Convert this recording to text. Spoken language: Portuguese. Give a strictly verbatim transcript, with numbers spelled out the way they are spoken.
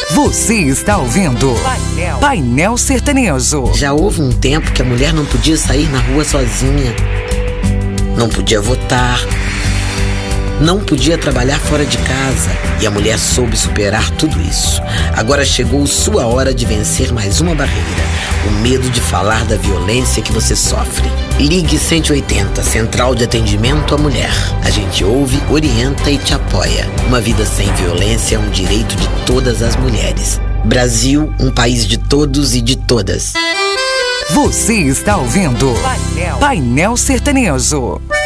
Você está ouvindo Painel, Painel Sertanejo. Já houve um tempo que a mulher não podia sair na rua sozinha, não podia votar, não podia trabalhar fora de casa, e a mulher soube superar tudo isso. Agora chegou sua hora de vencer mais uma barreira: o medo de falar da violência que você sofre. Ligue cento e oitenta, Central de Atendimento à Mulher. A gente ouve, orienta e te apoia. Uma vida sem violência é um direito de todas as mulheres. Brasil, um país de todos e de todas. Você está ouvindo Painel, Painel Sertanejo.